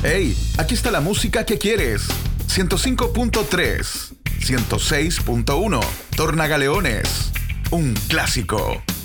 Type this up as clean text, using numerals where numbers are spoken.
Hey, aquí está la música que quieres. 105.3, 106.1, Tornagaleones, un clásico.